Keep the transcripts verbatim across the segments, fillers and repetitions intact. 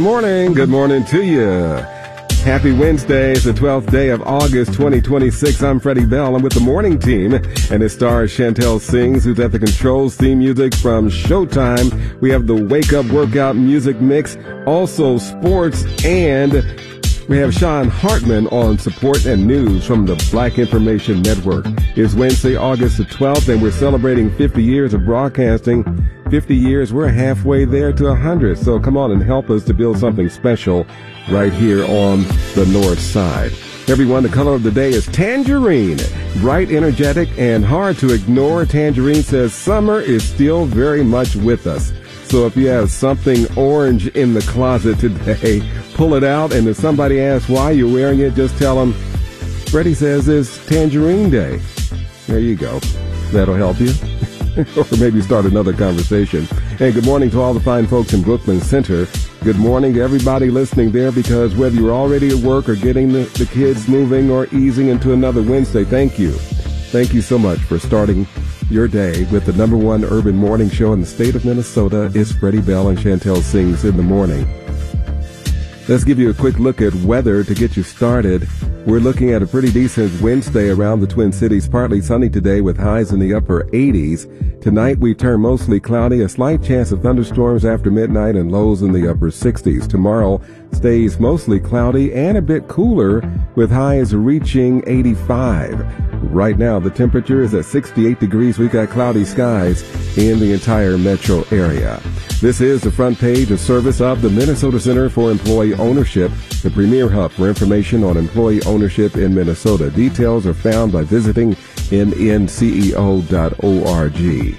morning. Good morning to you. Happy Wednesday. It's the twelfth day of August, twenty twenty-six. I'm Freddie Bell. I'm with the morning team, and it stars Chantel Sings, who's at the controls. Theme music from Showtime. We have the Wake Up Workout music mix, also sports, and we have Sean Hartman on support and news from the Black Information Network. It's Wednesday, August the twelfth, and we're celebrating fifty years of broadcasting. fifty years, we're halfway there to one hundred. So come on and help us to build something special right here on the north side. Everyone, the color of the day is tangerine. Bright, energetic, and hard to ignore. Tangerine says summer is still very much with us. So if you have something orange in the closet today, pull it out. And if somebody asks why you're wearing it, just tell them, Freddie says it's Tangerine Day. There you go. That'll help you. Or maybe start another conversation. And good morning to all the fine folks in Brooklyn Center. Good morning to everybody listening there, because whether you're already at work or getting the, the kids moving or easing into another Wednesday, thank you. Thank you so much for starting your day with the number one urban morning show in the state of Minnesota. It's Freddie Bell and Chantel Sings in the morning. Let's give you a quick look at weather to get you started. We're looking at a pretty decent Wednesday around the Twin Cities. Partly sunny today with highs in the upper eighties. Tonight we turn mostly cloudy, a slight chance of thunderstorms after midnight, and lows in the upper sixties. Tomorrow stays mostly cloudy and a bit cooler with highs reaching eighty-five. Right now the temperature is at sixty-eight degrees. We've got cloudy skies in the entire metro area. This is the front page of service of the Minnesota Center for Employee Ownership, the premier hub for information on employee ownership in Minnesota. Details are found by visiting N N C E O dot org.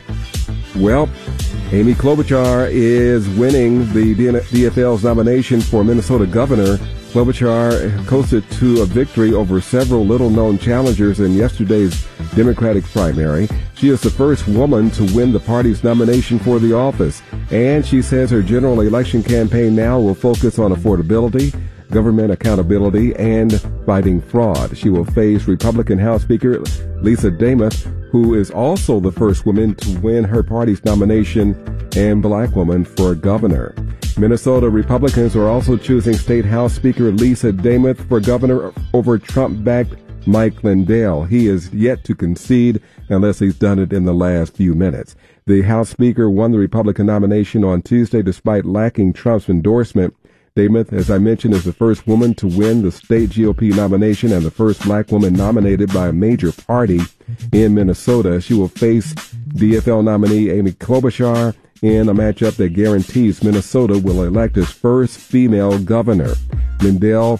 Well, Amy Klobuchar is winning the D F L's nomination for Minnesota governor. Klobuchar coasted to a victory over several little-known challengers in yesterday's Democratic primary. She is the first woman to win the party's nomination for the office, and she says her general election campaign now will focus on affordability, government accountability, and fighting fraud. She will face Republican House Speaker Lisa Demuth, who is also the first woman to win her party's nomination, and black woman for governor. Minnesota Republicans are also choosing State House Speaker Lisa Demuth for governor over Trump-backed Mike Lindell. He is yet to concede unless he's done it in the last few minutes. The House Speaker won the Republican nomination on Tuesday despite lacking Trump's endorsement. Demuth, as I mentioned, is the first woman to win the state G O P nomination and the first black woman nominated by a major party in Minnesota. She will face D F L nominee Amy Klobuchar in a matchup that guarantees Minnesota will elect its first female governor. Lindell,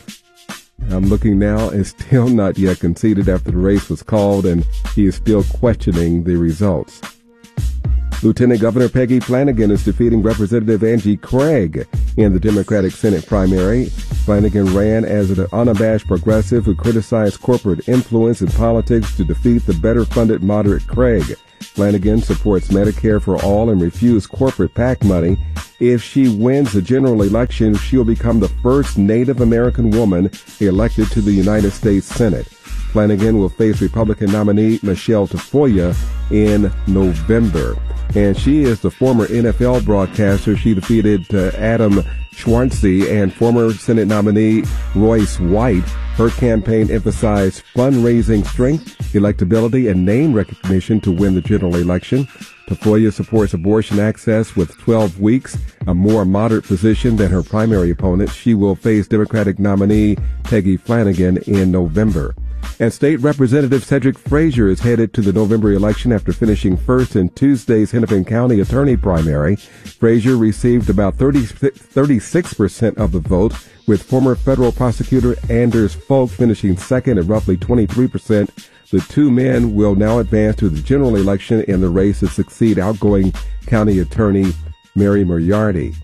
I'm looking now, is still not yet conceded after the race was called, and he is still questioning the results. Lieutenant Governor Peggy Flanagan is defeating Representative Angie Craig in the Democratic Senate primary. Flanagan ran as an unabashed progressive who criticized corporate influence in politics to defeat the better-funded moderate Craig. Flanagan supports Medicare for all and refused corporate PAC money. If she wins the general election, she'll become the first Native American woman elected to the United States Senate. Flanagan will face Republican nominee Michelle Tafoya in November. And she is the former N F L broadcaster. She defeated uh, Adam Schwartzy and former Senate nominee Royce White. Her campaign emphasized fundraising strength, electability, and name recognition to win the general election. Tafoya supports abortion access with twelve weeks, a more moderate position than her primary opponent. She will face Democratic nominee Peggy Flanagan in November. And State Representative Cedric Frazier is headed to the November election after finishing first in Tuesday's Hennepin County attorney primary. Frazier received about thirty, thirty-six percent of the vote, with former federal prosecutor Anders Folk finishing second at roughly twenty-three percent. The two men will now advance to the general election in the race to succeed outgoing county attorney Mary Moriarty.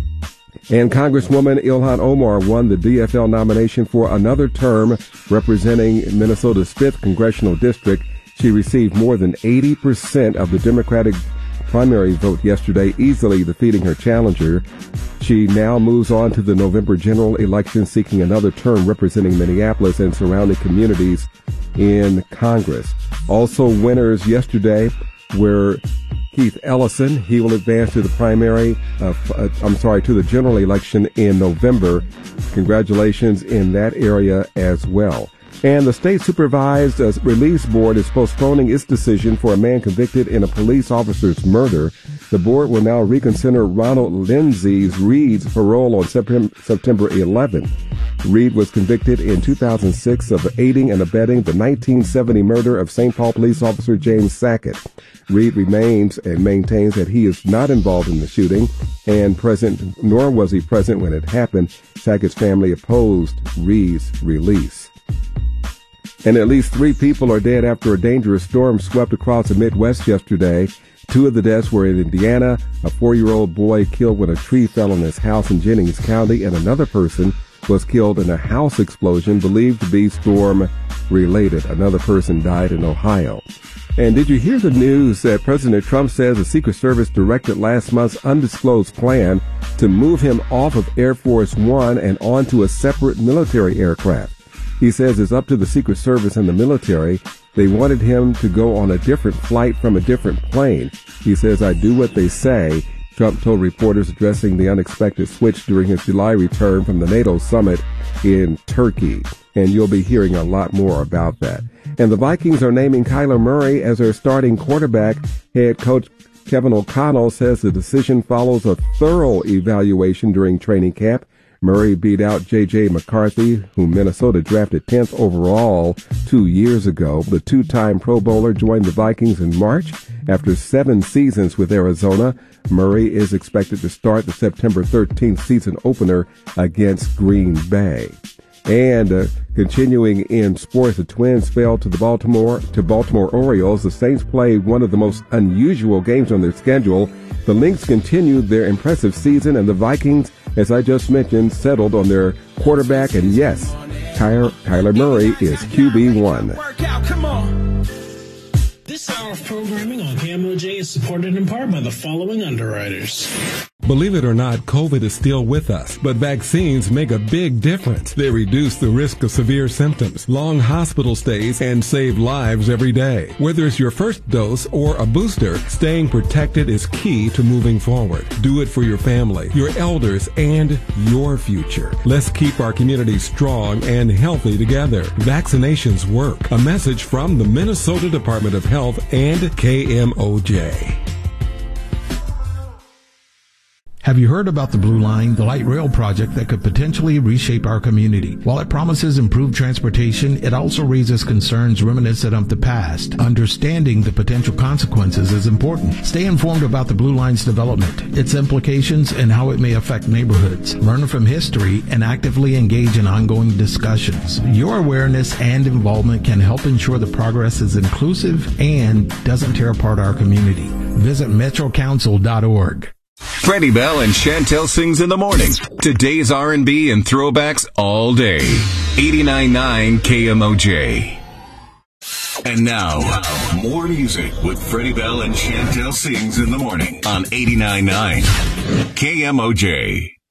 And Congresswoman Ilhan Omar won the D F L nomination for another term representing Minnesota's fifth congressional district. She received more than eighty percent of the Democratic primary vote yesterday, easily defeating her challenger. She now moves on to the November general election, seeking another term representing Minneapolis and surrounding communities in Congress. Also winners yesterday were Keith Ellison. He will advance to the primary, uh, uh, I'm sorry, to the general election in November. Congratulations in that area as well. And the state supervised uh, release board is postponing its decision for a man convicted in a police officer's murder. The board will now reconsider Ronald Lindsay Reed's parole on September eleventh. Reed was convicted in two thousand six of aiding and abetting the nineteen seventy murder of Saint Paul police officer James Sackett. Reed remains and maintains that he is not involved in the shooting and present, nor was he present when it happened. Sackett's family opposed Reed's release. And at least three people are dead after a dangerous storm swept across the Midwest yesterday. Two of the deaths were in Indiana, a four-year-old boy killed when a tree fell on his house in Jennings County, and another person was killed in a house explosion believed to be storm-related. Another person died in Ohio. And did you hear the news that President Trump says the Secret Service directed last month's undisclosed plan to move him off of Air Force One and onto a separate military aircraft? He says it's up to the Secret Service and the military. They wanted him to go on a different flight from a different plane. He says, I do what they say. Trump told reporters addressing the unexpected switch during his July return from the NATO summit in Turkey. And you'll be hearing a lot more about that. And the Vikings are naming Kyler Murray as their starting quarterback. Head coach Kevin O'Connell says the decision follows a thorough evaluation during training camp. Murray beat out J J McCarthy, whom Minnesota drafted tenth overall two years ago. The two-time Pro Bowler joined the Vikings in March after seven seasons with Arizona. Murray is expected to start the September thirteenth season opener against Green Bay. And uh, continuing in sports, the Twins fell to the Baltimore to Baltimore Orioles. The Saints played one of the most unusual games on their schedule. The Lynx continued their impressive season, and the Vikings, as I just mentioned, settled on their quarterback. And yes, Kyler, Kyler Murray is Q B one. Workout, come on. This hour of programming on K M O J is supported in part by the following underwriters. Believe it or not, COVID is still with us, but vaccines make a big difference. They reduce the risk of severe symptoms, long hospital stays, and save lives every day. Whether it's your first dose or a booster, staying protected is key to moving forward. Do it for your family, your elders, and your future. Let's keep our community strong and healthy together. Vaccinations work. A message from the Minnesota Department of Health and K M O J. Have you heard about the Blue Line, the light rail project that could potentially reshape our community? While it promises improved transportation, it also raises concerns reminiscent of the past. Understanding the potential consequences is important. Stay informed about the Blue Line's development, its implications, and how it may affect neighborhoods. Learn from history and actively engage in ongoing discussions. Your awareness and involvement can help ensure the progress is inclusive and doesn't tear apart our community. Visit metro council dot org. Freddie Bell and Chantel Sings in the morning. Today's R and B and throwbacks all day. eighty-nine point nine K M O J. And now, more music with Freddie Bell and Chantel Sings in the morning on eighty-nine point nine K M O J.